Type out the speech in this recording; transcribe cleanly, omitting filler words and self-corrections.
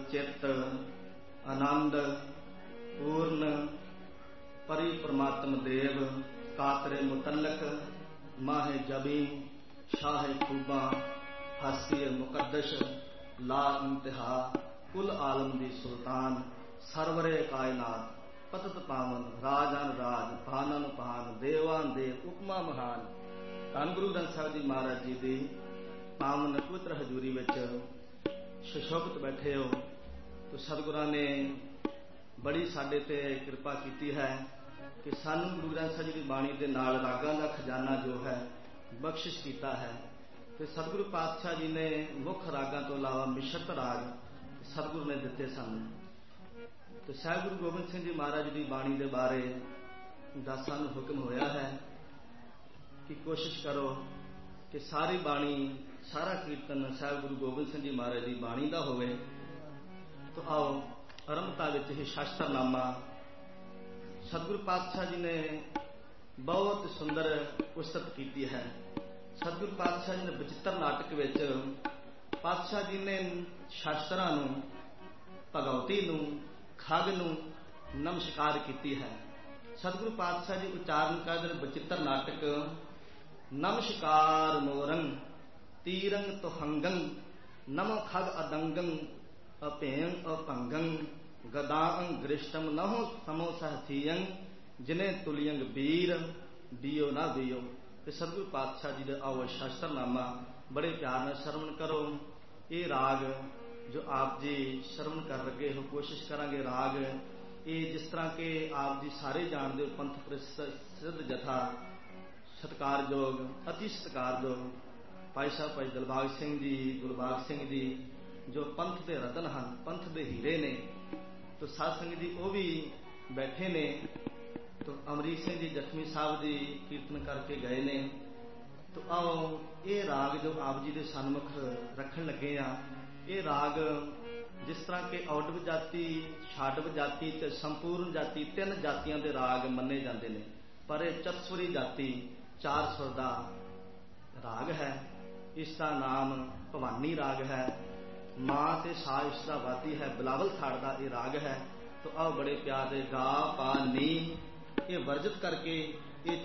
चित आनंद पूर्ण परि परमात्म देव कातरे मुतल्लक माहे जबी शाह खूबा हस्ती मुकद्दश ला इंतहा कुल आलम दी सुल्तान सरवरे कायनात पतत पावन राजान राज भानन भान देवान देव उपमा महान। ਧੰਨ ਗੁਰੂ ਗ੍ਰੰਥ ਸਾਹਿਬ ਜੀ ਮਹਾਰਾਜ ਜੀ ਦੀ ਪਾਵਨ ਪਵਿੱਤਰ ਹਜ਼ੂਰੀ ਵਿੱਚ ਸੁਸ਼ੋਭਿਤ ਬੈਠੇ ਹੋ। तो सतगुਰਾਂ ने बड़ी साडे ते किरपा की है कि सानू गुरु ग्रंथ साहिब जी की बाणी के नाल रागां दा खजाना जो है बख्शिश किया है। तो सतगुरु पातशाह जी ने मुख रागां तो इलावा मिश्रत राग सतगुरु ने दिते सन। तो साहिब गुरु गोबिंद सिंह जी महाराज की बाणी के बारे दा सानू हुक्म होया है कि कोशिश करो कि सारी बाणी सारा कीर्तन साहिब गुरु गोबिंद सिंह जी महाराज की बाणी का होवे। तो आओ आरंभता विच ही शास्त्रनामा सतगुरु पातशाह जी ने बहुत सुंदर पुस्तक की है। सतगुरु पातशाह जी ने बचित्र नाटक विच पातशाह जी ने शास्त्रां नूं भगवती नूं खग नूं नमस्कार की है। सतगुरु पातशाह जी उच्चारण करदे बचित्र नाटक नमस्कार मोरंग तीरंग तुहंगं नम खग अदंगं अपेयं अपंगं गदां गृष्टम नहो समो सहथियं जिने तुलियंग वीर दियो ना दियो। ते सतगुरु पातशाह जी दे आओ शास्त्रनामा बड़े प्यार नाल श्रवण करो। ये राग जो आप जी श्रवण कर लगे हो कोशिश करांगे राग ये जिस तरह के आप जी सारे जानते हो पंथ प्रसिद्ध जथा सत्कारयोग अति सत्कारयोग भाई साहब भाई दिलबाग सिंह जी गुरबाग सिंह जी जो पंथ के रतन हैं पंथ के हीरे ने। तो साध संगत जी वो भी बैठे ने। तो अमरीक सिंह जी जखमी साहब जी कीर्तन करके गए ने। तो आओ ये राग जो आप जी के सन्मुख रखन लगे आ ये राग जिस तरह के औडव जाति छाडव जाति ते संपूर्ण जाति तीन जातियों के राग मन्ने जाते हैं पर यह चतस्वरी जाति 4 सुर का राग है। इसका नाम भवानी राग है। मां ते सा इसका वादी है बिलावल थाड़ का यह राग है। तो आओ बड़े प्यार दे गा पा नी ये वर्जित करके